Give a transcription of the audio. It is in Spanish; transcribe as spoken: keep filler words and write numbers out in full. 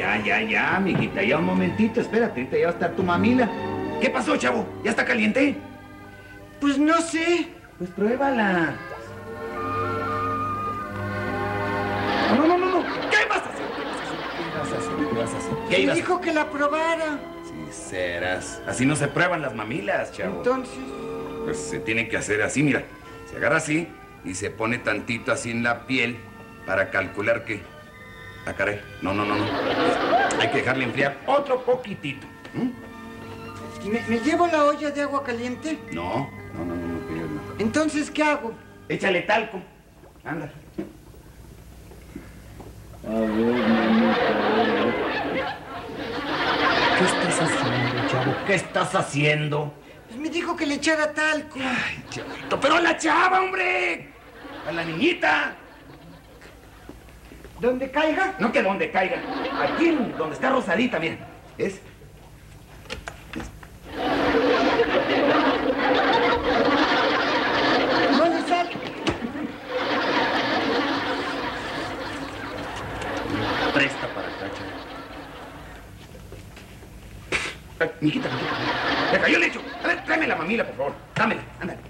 ya, ya, ya, mijita, ya un momentito, espérate, ahorita ya va a estar tu mamila. ¿Qué pasó, chavo? ¿Ya está caliente? Pues no sé. Pues pruébala. No, no, no, no. ¿Qué vas a hacer? ¿Qué vas a hacer? ¿Qué vas a hacer? ¿Qué Me ibas a dijo que la probara. Sí, serás. Así no se prueban las mamilas, chavo. Entonces... Pues se tiene que hacer así, mira. Se agarra así y se pone tantito así en la piel para calcular que... Ah, caray. No, no, no, no. Hay que dejarle enfriar otro poquitito. ¿Mm? ¿Me, ¿Me llevo la olla de agua caliente? No, no, no, no, no, que yo no. Entonces, ¿qué hago? Échale talco. Anda. A ver, mamita, a ver. ¿Qué estás haciendo, chavo? ¿Qué estás haciendo? Pues me dijo que le echara talco. Ay, chavito, pero a la chava, hombre. A la niñita. ¿Dónde caiga? No que donde caiga. Aquí, en donde está rosadita, mira. ¿Es? No le sale. Presta para acá, chavo. Mijita, mijita. Le cayó el lecho. A ver, tráeme la mamila, por favor. Dámela, ándale.